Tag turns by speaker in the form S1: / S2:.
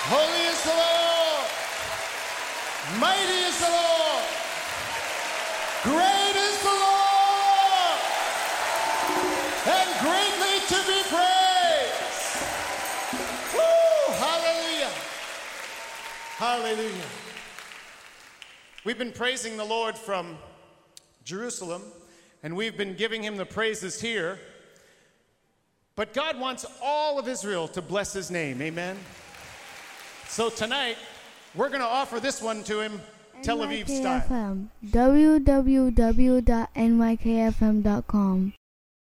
S1: Holy is the Lord. Mighty is the Lord. Great is the Lord. And greatly to be praised. Woo! Hallelujah. Hallelujah. We've been praising the Lord from Jerusalem, and we've been giving him the praises here. But God wants all of Israel to bless his name. Amen. So tonight, we're going to offer this one to him, Tel Aviv style.
S2: www.nykfm.com